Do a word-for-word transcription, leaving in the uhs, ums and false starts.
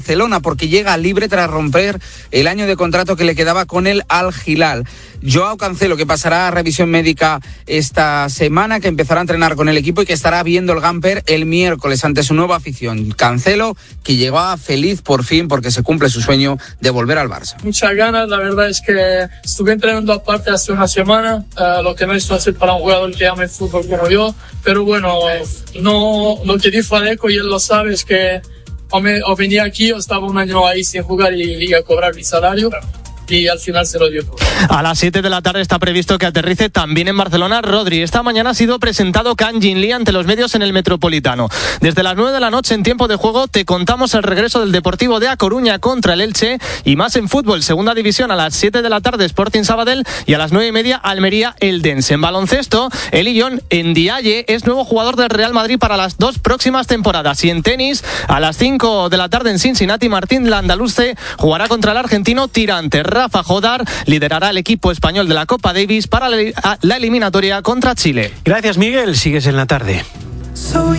Barcelona, porque llega libre tras romper el año de contrato que le quedaba con el Al Hilal. Joao Cancelo, que pasará a revisión médica esta semana, que empezará a entrenar con el equipo y que estará viendo el Gamper el miércoles ante su nueva afición. Cancelo, que llegaba feliz por fin porque se cumple su sueño de volver al Barça. Muchas ganas, la verdad es que estuve entrenando aparte hace una semana, uh, lo que no es fácil para un jugador que ama el fútbol como yo, pero bueno, no, lo que dijo Aleco y él lo sabe es que o, me, o venía aquí o estaba un año ahí sin jugar y, y a cobrar mi salario. Y al final se lo dio. A las siete de la tarde está previsto que aterrice también en Barcelona Rodri. Esta mañana ha sido presentado Kang Jin Lee ante los medios en el Metropolitano. Desde las nueve de la noche en tiempo de juego te contamos el regreso del Deportivo de A Coruña contra el Elche y más en fútbol. Segunda división a las siete de la tarde Sporting Sabadell y a las nueve y media Almería Eldense. En baloncesto, Elion Ndiaye es nuevo jugador del Real Madrid para las dos próximas temporadas. Y en tenis, a las cinco de la tarde en Cincinnati, Martín Landaluce jugará contra el argentino Tirante. Rafa Jodar liderará el equipo español de la Copa Davis para la eliminatoria contra Chile. Gracias, Miguel. Sigues en la tarde.